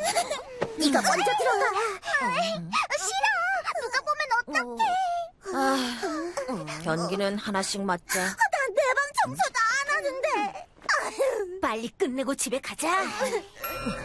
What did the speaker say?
네가 먼저 들어가. 싫어. 누가 보면 어떡해. 변기는 하나씩 맞자. 난 내 방 청소도 안 하는데. 빨리 끝내고 집에 가자.